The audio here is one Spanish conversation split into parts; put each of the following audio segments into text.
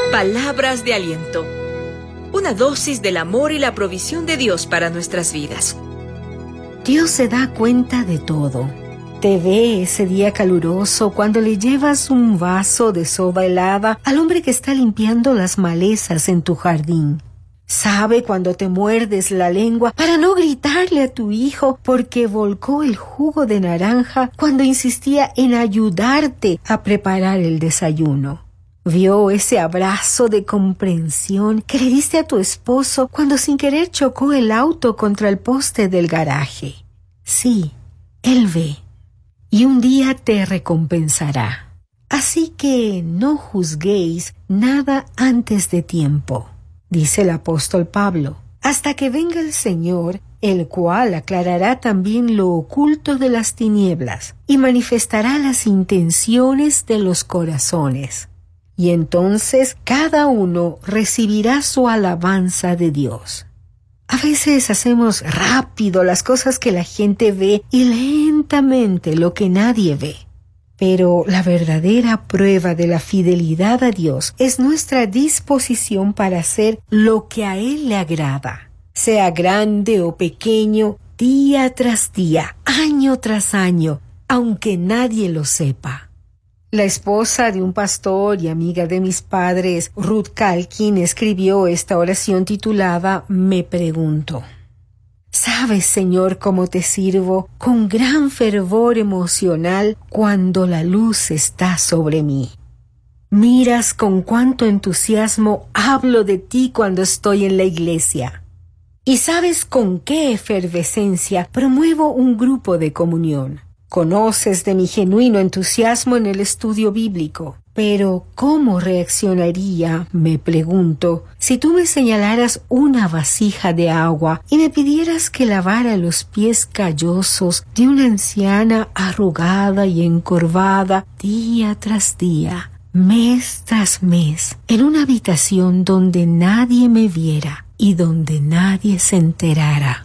Palabras de aliento. Una dosis del amor y la provisión de Dios para nuestras vidas. Dios se da cuenta de todo. Te ve ese día caluroso cuando le llevas un vaso de soda helada al hombre que está limpiando las malezas en tu jardín. Sabe cuando te muerdes la lengua para no gritarle a tu hijo porque volcó el jugo de naranja cuando insistía en ayudarte a preparar el desayuno. Vio ese abrazo de comprensión que le diste a tu esposo cuando sin querer chocó el auto contra el poste del garaje. Sí, Él ve, y un día te recompensará. Así que no juzguéis nada antes de tiempo, dice el apóstol Pablo, hasta que venga el Señor, el cual aclarará también lo oculto de las tinieblas y manifestará las intenciones de los corazones. Y entonces cada uno recibirá su alabanza de Dios. A veces hacemos rápido las cosas que la gente ve y lentamente lo que nadie ve. Pero la verdadera prueba de la fidelidad a Dios es nuestra disposición para hacer lo que a Él le agrada. Sea grande o pequeño, día tras día, año tras año, aunque nadie lo sepa. La esposa de un pastor y amiga de mis padres, Ruth Calkin, escribió esta oración titulada Me pregunto. ¿Sabes, Señor, cómo te sirvo con gran fervor emocional cuando la luz está sobre mí? Miras con cuánto entusiasmo hablo de ti cuando estoy en la iglesia. Y sabes con qué efervescencia promuevo un grupo de comunión. Conoces de mi genuino entusiasmo en el estudio bíblico. Pero, ¿cómo reaccionaría, me pregunto, si tú me señalaras una vasija de agua y me pidieras que lavara los pies callosos de una anciana arrugada y encorvada día tras día, mes tras mes, en una habitación donde nadie me viera y donde nadie se enterara?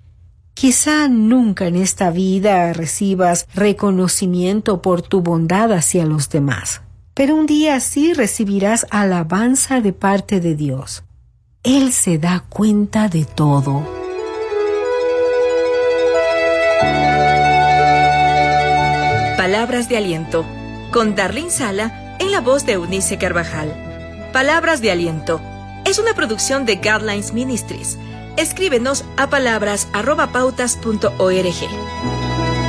Quizá nunca en esta vida recibas reconocimiento por tu bondad hacia los demás, pero un día sí recibirás alabanza de parte de Dios. Él se da cuenta de todo. Palabras de aliento, con Darlene Sala en la voz de Eunice Carvajal. Palabras de aliento es una producción de Guidelines Ministries. Escríbenos a palabras@pautas.org.